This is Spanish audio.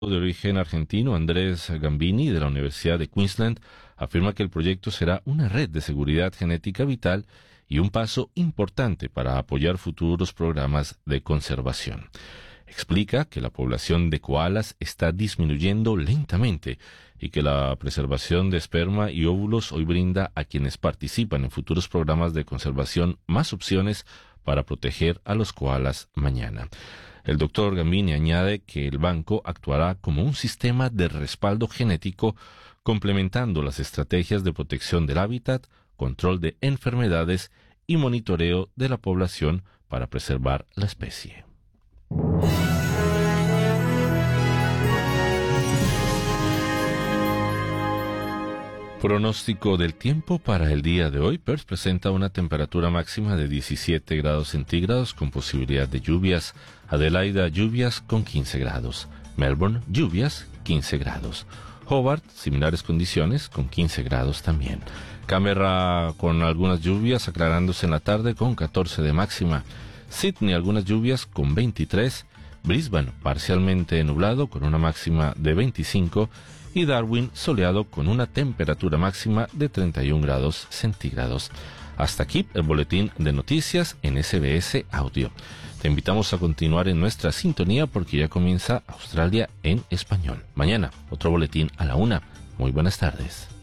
De origen argentino, Andrés Gambini, de la Universidad de Queensland, afirma que el proyecto será una red de seguridad genética vital y un paso importante para apoyar futuros programas de conservación. Explica que la población de koalas está disminuyendo lentamente y que la preservación de esperma y óvulos hoy brinda a quienes participan en futuros programas de conservación más opciones para proteger a los koalas mañana. El doctor Gambini añade que el banco actuará como un sistema de respaldo genético, complementando las estrategias de protección del hábitat, control de enfermedades y monitoreo de la población para preservar la especie. Pronóstico del tiempo para el día de hoy. Perth presenta una temperatura máxima de 17 grados centígrados con posibilidad de lluvias. Adelaida, lluvias con 15 grados. Melbourne, lluvias, 15 grados. Hobart, similares condiciones, con 15 grados también. Canberra, con algunas lluvias, aclarándose en la tarde con 14 de máxima. Sydney, algunas lluvias con 23. Brisbane, parcialmente nublado con una máxima de 25. Y Darwin, soleado con una temperatura máxima de 31 grados centígrados. Hasta aquí el boletín de noticias en SBS Audio. Te invitamos a continuar en nuestra sintonía porque ya comienza Australia en español. Mañana, otro boletín a la 1. Muy buenas tardes.